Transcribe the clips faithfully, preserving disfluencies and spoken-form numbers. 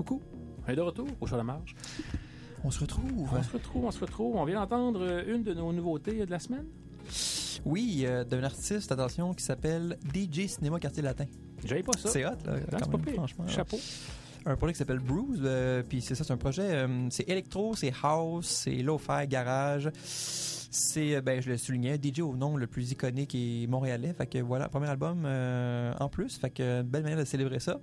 Coucou, on est de retour au Show de la Marge. On se retrouve. On se retrouve, on se retrouve. On vient d'entendre une de nos nouveautés de la semaine. Oui, euh, d'un artiste, attention, qui s'appelle D J Cinéma Quartier Latin. J'avais pas ça. C'est hot, là, Non, quand c'est même, pas pire. franchement. Chapeau. Un projet qui s'appelle Bruce, euh, puis c'est ça, c'est un projet, euh, c'est électro, c'est house, c'est lo-fi, garage. C'est, euh, ben, je le soulignais, D J au nom le plus iconique et montréalais. Fait que voilà, premier album euh, en plus. Fait que belle manière de célébrer ça.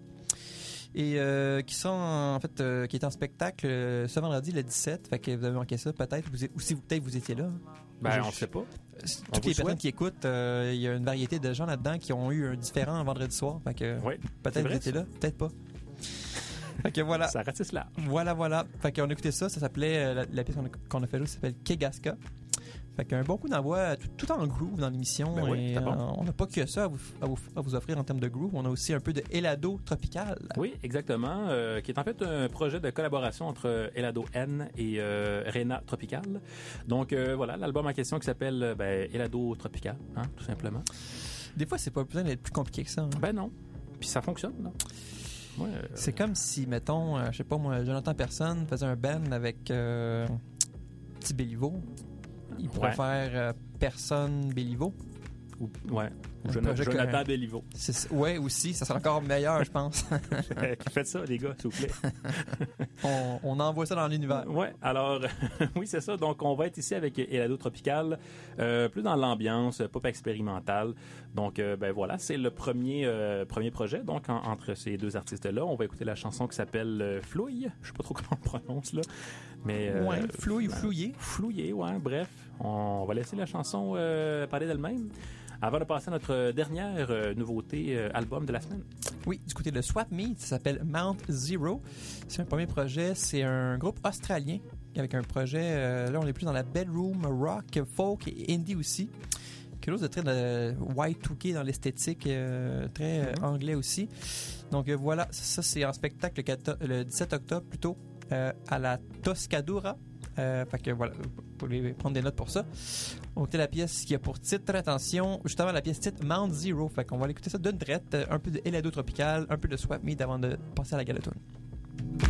Et euh, qui sont en fait euh, qui est en spectacle euh, ce vendredi le dix-sept. Fait que vous avez manqué ça peut-être, vous, ou si vous peut-être vous étiez là. Ben, Je- on sait pas. Euh, On Toutes vous les personnes souhaite. qui écoutent, euh, il y a une variété de gens là-dedans qui ont eu un différent vendredi soir. Fait que Oui. C'est peut-être vrai, vous étiez ça. là, peut-être pas. Fait que voilà. Ça ratisse là. Voilà, voilà. Fait qu'on a écouté ça. Ça s'appelait, euh, la, la pièce qu'on a, qu'on a fait là, ça s'appelle Kegaska. Fait qu'un bon coup d'envoi, tout, tout en groove dans l'émission. Ben oui, et, c'était bon. euh, on n'a pas que ça à vous, à, vous, à vous offrir en termes de groove. On a aussi un peu de Elado Tropical. Oui, exactement. euh, qui est en fait un projet de collaboration entre Elado N et euh, Rena Tropical. Donc euh, voilà, l'album en question qui s'appelle euh, ben, Elado Tropical, hein, tout simplement. Des fois, c'est pas besoin d'être plus compliqué que ça. hein. Ben non. Puis ça fonctionne, là. Ouais, euh, C'est comme si, mettons, euh, je sais pas moi, Jonathan Personne faisait un band avec euh, Petit Béliveau. Il pourrait Ouais. faire euh, Personne Béliveau. ou, ouais. Ou Un Jonathan, projet que- Jonathan Béliveau. C'est, ouais, aussi, ça serait encore meilleur, je pense. Faites ça, les gars, s'il vous plaît. on, on envoie ça dans l'univers. Ouais, alors, oui, c'est ça. Donc, on va être ici avec Elado Tropical, euh, plus dans l'ambiance pop expérimentale. Donc, euh, ben voilà, c'est le premier euh, premier projet. Donc, en- entre ces deux artistes-là, on va écouter la chanson qui s'appelle euh, Flouille. Je sais pas trop comment on le prononce, là. Mais, euh, Ouais, flouille ou ben, flouillé. Flouillé, ouais, bref. On va laisser la chanson euh, parler d'elle-même. Avant de passer à notre dernière euh, nouveauté euh, album de la semaine. Oui, du côté de Swap Meet, ça s'appelle Mount Zero. C'est un premier projet, c'est un groupe australien avec un projet, euh, là on est plus dans la bedroom rock, folk et indie aussi. Quelque chose de très de Y deux K dans l'esthétique, euh, très euh, Mhm. anglais aussi. Donc euh, voilà, ça c'est en spectacle le, quatorze le dix-sept octobre plutôt euh, à la Toscadura. Euh, fait que voilà, vous pouvez prendre des notes pour ça. On va écouter la pièce qui a pour titre, attention, justement la pièce titre Mount Zero. Fait qu'on va aller écouter ça d'une traite, un peu de Elado Tropical, un peu de Swap Meet avant de passer à la galatoune.